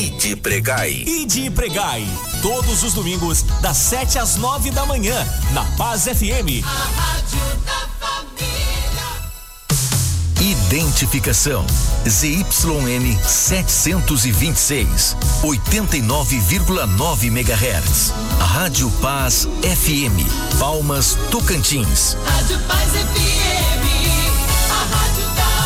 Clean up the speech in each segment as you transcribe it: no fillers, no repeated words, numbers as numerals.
Ide Pregai. Ide Pregai, todos os domingos, das 7 às 9 da manhã, na Paz FM. A Rádio da Família. Identificação: ZYN 726, 89,9 MHz. Rádio Paz FM, Palmas, Tocantins. Rádio Paz FM, a Rádio da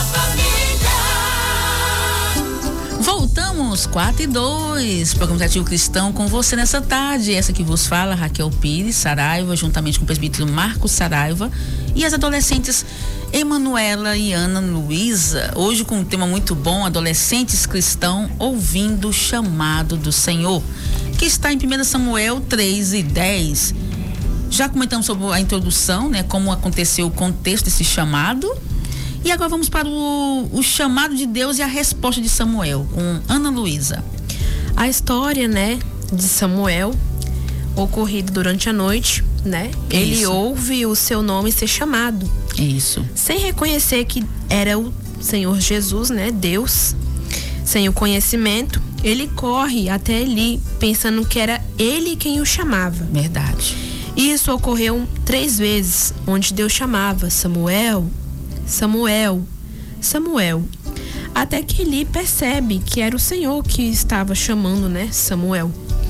Família. Voltamos, 4:02, programa Ativo Cristão com você nessa tarde. Essa que vos fala, Raquel Pires Saraiva, juntamente com o presbítero Marcos Saraiva e as adolescentes Emanuela e Ana Luísa, hoje com um tema muito bom, adolescentes cristãos ouvindo o chamado do Senhor, que está em 1 Samuel 3:10. Já comentamos sobre a introdução, né, como aconteceu o contexto desse chamado, e agora vamos para o chamado de Deus e a resposta de Samuel, com Ana Luísa. A história, né, de Samuel, ocorrido durante a noite, né? Ele Isso. ouve o seu nome ser chamado. Isso. Sem reconhecer que era o Senhor Jesus, né? Deus. Sem o conhecimento, ele corre até Eli, pensando que era ele quem o chamava. Verdade. Isso ocorreu 3 vezes, onde Deus chamava Samuel, Samuel, Samuel. Até que Eli percebe que era o Senhor que estava chamando, né? Samuel.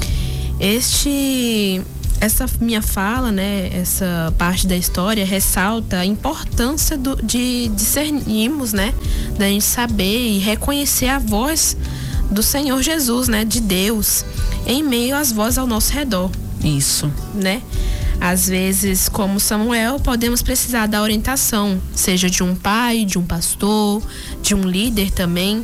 Essa minha fala, né, essa parte da história ressalta a importância de discernirmos, né, da gente saber e reconhecer a voz do Senhor Jesus, né, de Deus, em meio às vozes ao nosso redor. Isso. Né? Às vezes, como Samuel, podemos precisar da orientação, seja de um pai, de um pastor, de um líder também,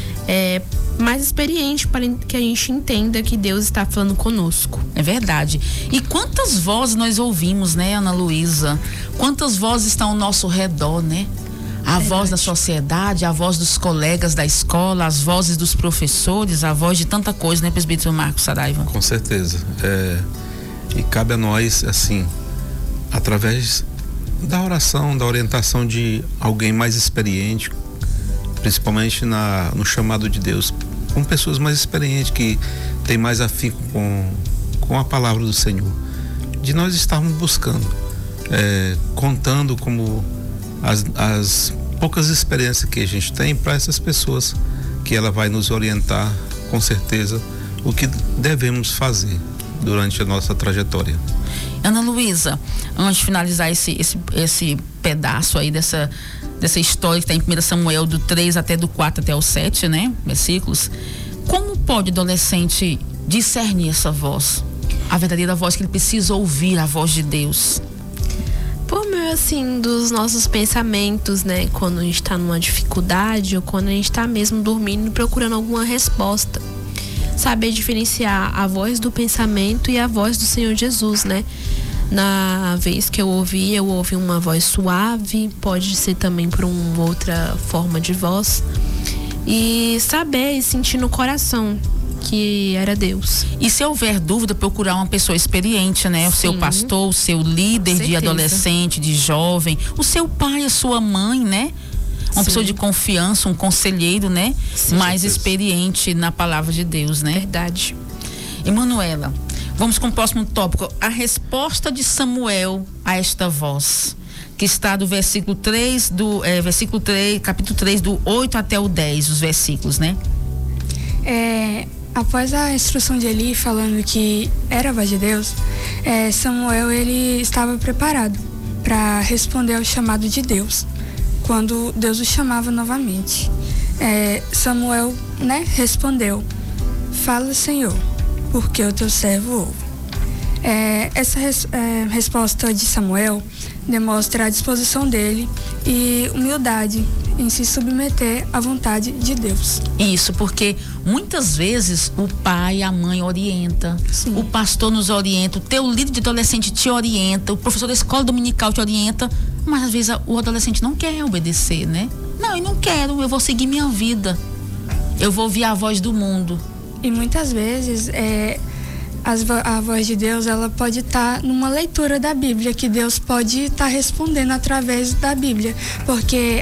mais experiente, para que a gente entenda que Deus está falando conosco. É verdade. E quantas vozes nós ouvimos, né, Ana Luísa? Quantas vozes estão ao nosso redor, né? A voz da sociedade, a voz dos colegas da escola, as vozes dos professores, a voz de tanta coisa, né, presbítero Marcos Saraiva? Com certeza. E cabe a nós, assim, através da oração, da orientação de alguém mais experiente, principalmente no chamado de Deus, com pessoas mais experientes, que têm mais afinco com a palavra do Senhor, de nós estarmos buscando, contando como as poucas experiências que a gente tem para essas pessoas, que ela vai nos orientar, com certeza, o que devemos fazer durante a nossa trajetória. Ana Luísa, antes de finalizar esse pedaço aí dessa história que está em 1 Samuel do 3 até do 4 até o 7, né? Versículos. Como pode o adolescente discernir essa voz? A verdadeira voz que ele precisa ouvir, a voz de Deus. Por meio, assim, dos nossos pensamentos, né? Quando a gente está numa dificuldade ou quando a gente está mesmo dormindo procurando alguma resposta. Saber diferenciar a voz do pensamento e a voz do Senhor Jesus, né? Na vez que eu ouvi uma voz suave, pode ser também por uma outra forma de voz. E saber e sentir no coração que era Deus. E se houver dúvida, procurar uma pessoa experiente, né? O Sim. seu pastor, o seu líder de adolescente, de jovem, o seu pai, a sua mãe, né? Uma pessoa de confiança, um conselheiro, né? Sim, mais experiente na palavra de Deus, né? Verdade. Emanuela, vamos com o próximo tópico. A resposta de Samuel a esta voz, que está do versículo 3, capítulo 3, do 8 até o 10, os versículos, né? Após a instrução de Eli falando que era a voz de Deus, Samuel, ele estava preparado para responder ao chamado de Deus, quando Deus o chamava novamente. Samuel, né, respondeu: "Fala, Senhor, porque o teu servo ouve." Essa resposta de Samuel demonstra a disposição dele e humildade em se submeter à vontade de Deus. Isso, porque muitas vezes o pai, a mãe orienta, Sim. o pastor nos orienta, o teu líder de adolescente te orienta, o professor da escola dominical te orienta, mas às vezes o adolescente não quer obedecer, né? Não, eu não quero, eu vou seguir minha vida, eu vou ouvir a voz do mundo. E muitas vezes a voz de Deus, ela pode estar numa leitura da Bíblia, que Deus pode estar respondendo através da Bíblia, porque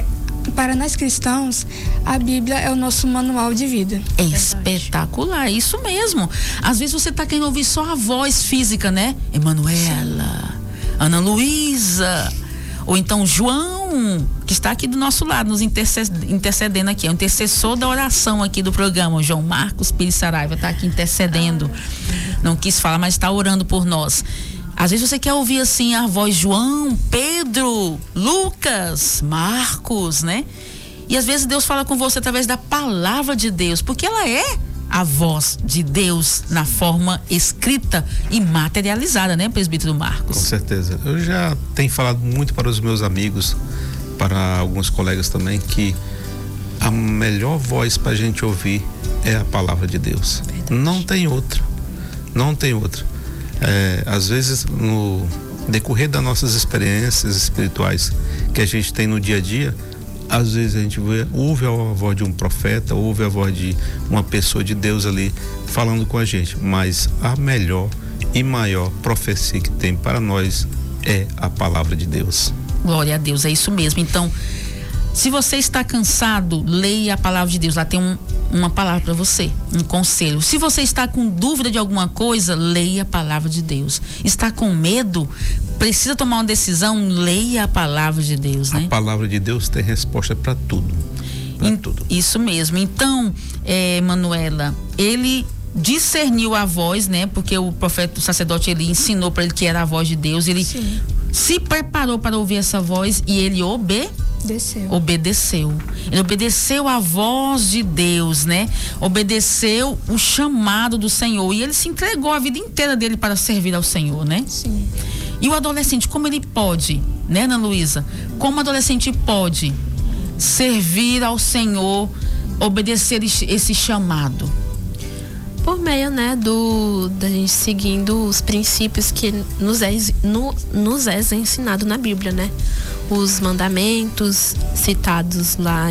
para nós cristãos, a Bíblia é o nosso manual de vida. É espetacular, isso mesmo. Às vezes você tá querendo ouvir só a voz física, né? Emanuela, Ana Luísa, ou então João, que está aqui do nosso lado, nos intercedendo aqui. É o intercessor da oração aqui do programa. O João Marcos Pires Saraiva está aqui intercedendo. Não quis falar, mas está orando por nós. Às vezes você quer ouvir assim a voz João, Pedro, Lucas, Marcos, né? E às vezes Deus fala com você através da palavra de Deus, porque ela é a voz de Deus na forma escrita e materializada, né, presbítero Marcos? Com certeza. Eu já tenho falado muito para os meus amigos, para alguns colegas também, que a melhor voz para a gente ouvir é a palavra de Deus. Verdade. Não tem outra. Não tem outra. Às vezes, no decorrer das nossas experiências espirituais que a gente tem no dia a dia, às vezes a gente ouve a voz de um profeta, ouve a voz de uma pessoa de Deus ali falando com a gente, mas a melhor e maior profecia que tem para nós é a palavra de Deus. Glória a Deus, é isso mesmo. Então, se você está cansado, leia a palavra de Deus. Lá tem uma palavra para você, um conselho. Se você está com dúvida de alguma coisa, leia a palavra de Deus. Está com medo, precisa tomar uma decisão, leia a palavra de Deus, né? A palavra de Deus tem resposta para tudo. Tudo. Isso mesmo. Então, Manuela, ele discerniu a voz, né? Porque o profeta, o sacerdote, ele ensinou para ele que era a voz de Deus. Ele se preparou para ouvir essa voz e ele obedeceu. Ele obedeceu a voz de Deus, né? Obedeceu o chamado do Senhor. E ele se entregou a vida inteira dele para servir ao Senhor, né? Sim. E o adolescente, como ele pode, né, Ana Luísa? Como o adolescente pode servir ao Senhor, obedecer esse chamado? Por meio, né, da gente seguindo os princípios que nos é ensinado na Bíblia, né? Os mandamentos citados lá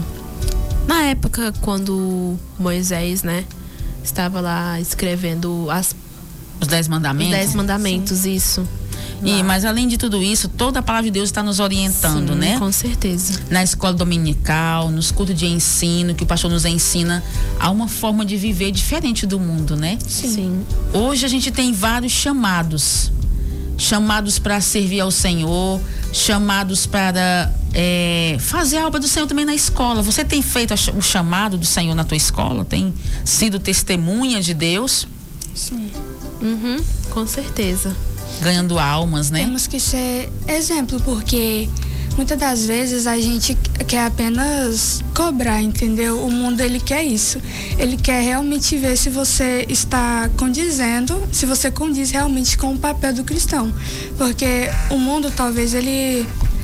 na época quando Moisés, né, estava lá escrevendo os 10 mandamentos. Os 10 mandamentos, sim. Isso. Mas além de tudo isso, toda a palavra de Deus está nos orientando, sim, né? Com certeza. Na escola dominical, nos cultos de ensino, que o pastor nos ensina, há uma forma de viver diferente do mundo, né? Sim. Hoje a gente tem vários chamados para servir ao Senhor, chamados para fazer a obra do Senhor também na escola. Você tem feito o chamado do Senhor na tua escola? Tem sido testemunha de Deus? Sim. Com certeza. Ganhando almas, né? Temos que ser exemplo, porque muitas das vezes a gente quer apenas cobrar, entendeu? O mundo, ele quer isso. Ele quer realmente ver se você está condizendo, se você condiz realmente com o papel do cristão. Porque o mundo, talvez, ele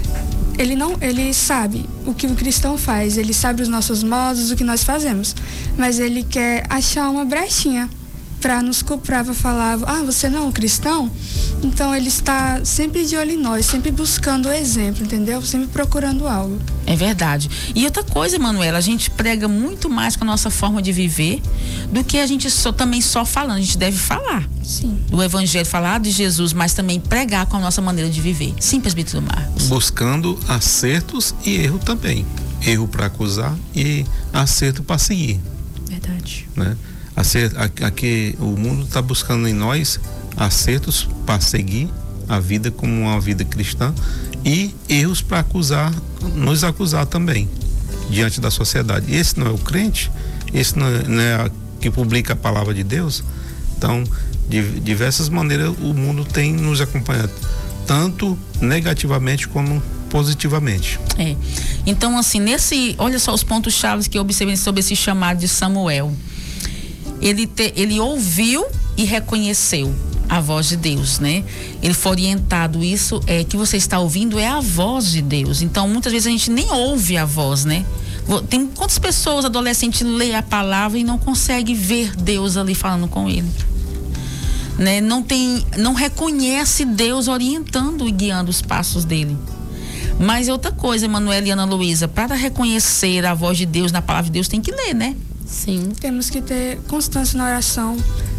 sabe o que o cristão faz, ele sabe os nossos modos, o que nós fazemos. Mas ele quer achar uma brechinha para nos comprar, para falar, você não é um cristão? Então ele está sempre de olho em nós, sempre buscando o exemplo, entendeu? Sempre procurando algo. É verdade. E outra coisa, Manuela, a gente prega muito mais com a nossa forma de viver do que a gente também só falando. A gente deve falar. Sim. Do evangelho, falar de Jesus, mas também pregar com a nossa maneira de viver. Sim, presbítero Marcos. Buscando acertos e erro também. Erro para acusar e acerto para seguir. Verdade. Né? Aqui o mundo está buscando em nós acertos para seguir a vida como uma vida cristã e erros para nos acusar também diante da sociedade. Esse não é o crente, esse não é que publica a palavra de Deus. Então, de diversas maneiras o mundo tem nos acompanhado, tanto negativamente como positivamente. Então, assim, olha só os pontos chaves que eu observei sobre esse chamado de Samuel. Ele ouviu e reconheceu a voz de Deus, né? Ele foi orientado, isso que você está ouvindo é a voz de Deus. Então, muitas vezes a gente nem ouve a voz, né? Tem quantas pessoas, adolescentes, lê a palavra e não consegue ver Deus ali falando com ele, né? Não reconhece Deus orientando e guiando os passos dele. Mas outra coisa, Emanuela e Ana Luísa, para reconhecer a voz de Deus na palavra de Deus, tem que ler, né? Sim. Temos que ter constância na oração,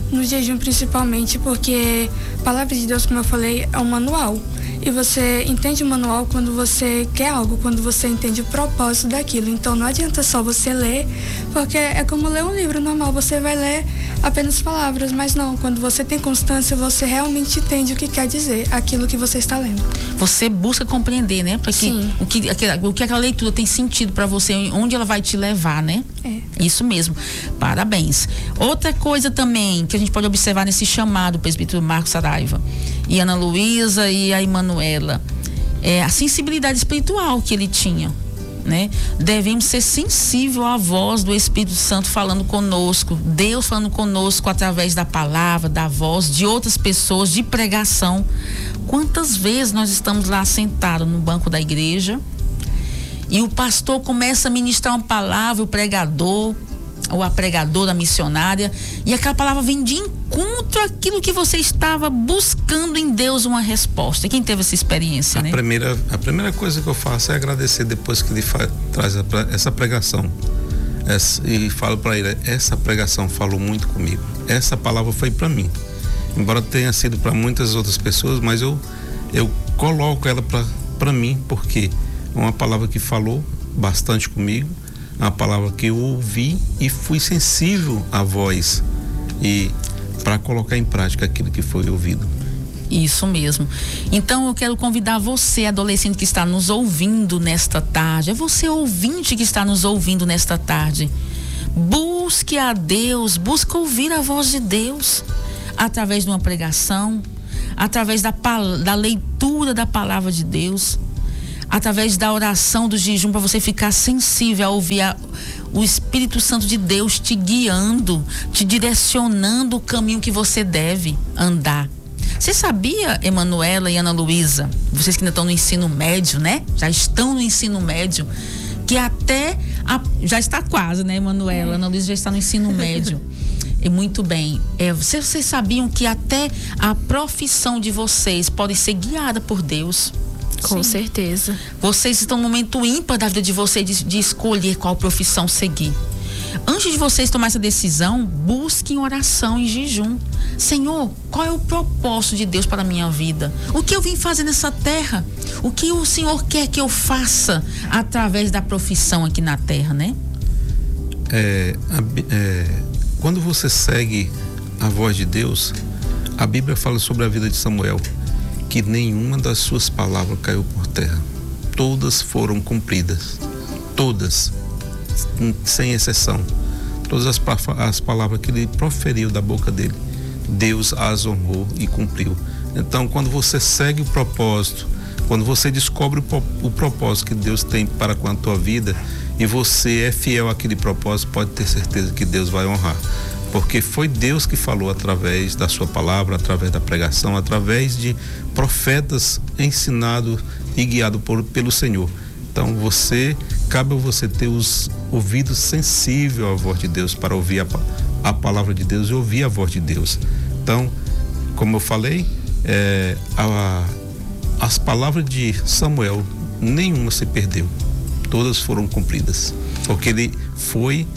No jejum, principalmente, porque a palavra de Deus, como eu falei, é um manual. E você entende o manual quando você quer algo, quando você entende o propósito daquilo. Então não adianta só você ler, porque é como ler um livro normal, você vai ler apenas palavras, mas não, quando você tem constância, você realmente entende o que quer dizer, aquilo que você está lendo. Você busca compreender, né? Para que o que aquela leitura tem sentido para você, onde ela vai te levar, né? É. Isso mesmo. Parabéns. Outra coisa também que a gente pode observar nesse chamado, presbítero Marcos Saraiva e Ana Luísa e a Emanuela, é a sensibilidade espiritual que ele tinha, né? Devemos ser sensíveis à voz do Espírito Santo falando conosco, Deus falando conosco através da palavra, da voz de outras pessoas, de pregação. Quantas vezes nós estamos lá sentados no banco da igreja e o pastor começa a ministrar uma palavra, o pregador ou a pregadora missionária, e aquela palavra vem de encontro àquilo que você estava buscando em Deus uma resposta. Quem teve essa experiência, né? A primeira coisa que eu faço é agradecer depois que ele traz essa pregação. E falo para ele, essa pregação falou muito comigo. Essa palavra foi para mim. Embora tenha sido para muitas outras pessoas, mas eu coloco ela para mim, porque é uma palavra que falou bastante comigo, uma palavra que eu ouvi e fui sensível à voz e para colocar em prática aquilo que foi ouvido. Isso mesmo. Então eu quero convidar você, adolescente que está nos ouvindo nesta tarde, é você ouvinte que está nos ouvindo nesta tarde, busque a Deus, busque ouvir a voz de Deus através de uma pregação, através da leitura da palavra de Deus, através da oração, do jejum, para você ficar sensível a ouvir o Espírito Santo de Deus te guiando, te direcionando o caminho que você deve andar. Você sabia, Emanuela e Ana Luísa, vocês que ainda estão no ensino médio, né? Já estão no ensino médio, que já está quase, né, Emanuela? Ana Luísa já está no ensino médio. E muito bem. Vocês sabiam que até a profissão de vocês pode ser guiada por Deus? Com certeza. Vocês estão num momento ímpar da vida de vocês de escolher qual profissão seguir. Antes de vocês tomar essa decisão, busquem oração e jejum. Senhor, qual é o propósito de Deus para a minha vida? O que eu vim fazer nessa terra? O que o Senhor quer que eu faça através da profissão aqui na terra, né? Quando você segue a voz de Deus, a Bíblia fala sobre a vida de Samuel, que nenhuma das suas palavras caiu por terra. Todas foram cumpridas. Todas, sem exceção. Todas as palavras que ele proferiu da boca dele, Deus as honrou e cumpriu. Então, quando você segue o propósito, quando você descobre o propósito que Deus tem para com a tua vida e você é fiel àquele propósito, pode ter certeza que Deus vai honrar. Porque foi Deus que falou através da sua palavra, através da pregação, através de profetas ensinados e guiados pelo Senhor. Então cabe a você ter os ouvidos sensíveis à voz de Deus para ouvir a palavra de Deus e ouvir a voz de Deus. Então, como eu falei, as palavras de Samuel, nenhuma se perdeu. Todas foram cumpridas. Porque ele foi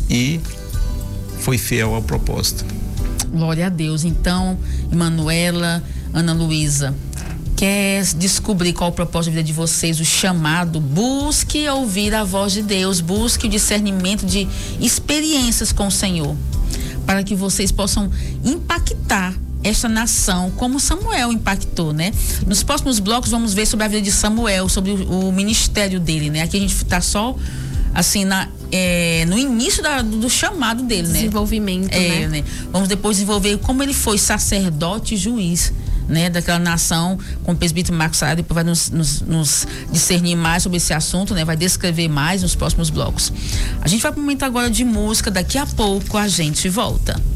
fiel ao propósito. Glória a Deus. Então, Emanuela, Ana Luísa, quer descobrir qual o propósito da vida de vocês, o chamado? Busque ouvir a voz de Deus, busque o discernimento de experiências com o Senhor, para que vocês possam impactar esta nação como Samuel impactou, né? Nos próximos blocos vamos ver sobre a vida de Samuel, sobre o ministério dele, né? Aqui a gente está só assim no início do chamado dele, né? Desenvolvimento, né? Vamos depois desenvolver como ele foi sacerdote e juiz, né? Daquela nação, com o presbítero Marcos Saraiva, depois vai nos discernir mais sobre esse assunto, né? Vai descrever mais nos próximos blocos. A gente vai para um momento agora de música, daqui a pouco a gente volta.